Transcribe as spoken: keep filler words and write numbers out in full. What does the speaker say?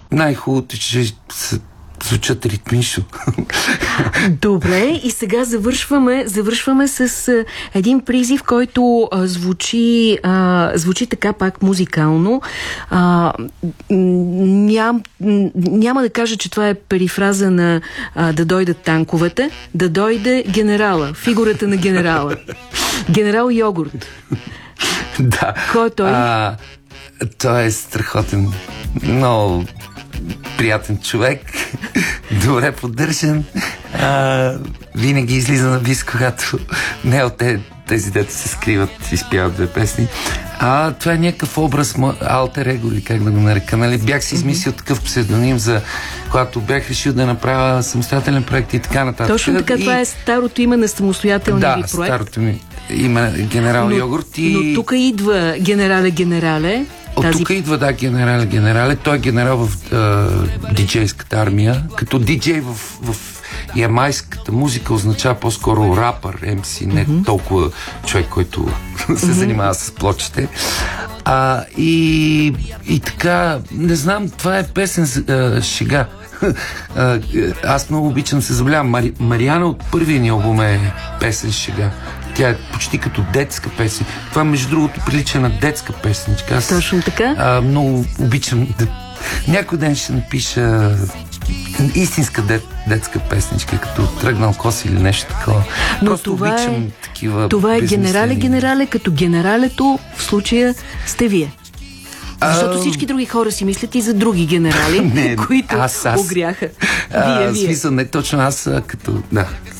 най-хубавото, че звучат ритмично. Добре, и сега завършваме, завършваме с а, един призив, който а, звучи, а, звучи така пак музикално. А, ням, няма да кажа, че това е перифраза на а, да дойдат танковете, да дойде генерала, фигурата на генерала. Генерал Йогурт. Да. Кой е той? А, той е страхотен, много приятен човек, добре поддържан. А, винаги излиза на бис, когато не от те, тези дето се скриват и спяват две песни. А това е някакъв образ, алтер его, или как да го нарека. Нали? Бях си измислил такъв псевдоним, за когато бях решил да направя самостоятелен проект и така нататък. Точно така, и... това е старото име на самостоятелния ви да, проект. Да, старото ми има Генерал но, Йогурт. И... Но тук идва Генерале Генерале. От тази... тук идва, да, генерал, генерале. Той е генерал в а, диджейската армия. Като диджей в, в ямайската музика означава по-скоро рапър, ем си, не mm-hmm. толкова човек, който се mm-hmm. занимава с плочите. А, и, и така, не знам, това е песен а, шега. а, аз много обичам, се заболявам. Мари, Мариана от първия ни албум е песен шега. Тя е почти като детска песен. Това, между другото, прилича на детска песничка. Аз, точно така. А, много обичам да... Някой ден ще напиша истинска дет, детска песничка, като Тръгнал кос или нещо такова. Но просто това обичам е, такива... това е генерале, генерале, като генералето в случая сте вие. Защото а... всички други хора си мислят и за други генерали, не, които аз, аз, огряха. А, вие, вие. Смисъл, не точно аз, а, като... Да.